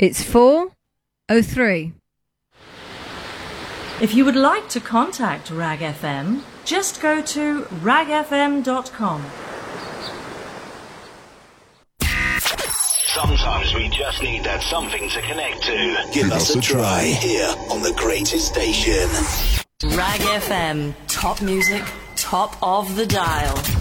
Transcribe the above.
It's 4:03. If you would like to contact Rag FM, just go to ragfm.com. Sometimes we just need that something to connect to. Give us a try here on the greatest station. Rag FM. Top music, top of the dial.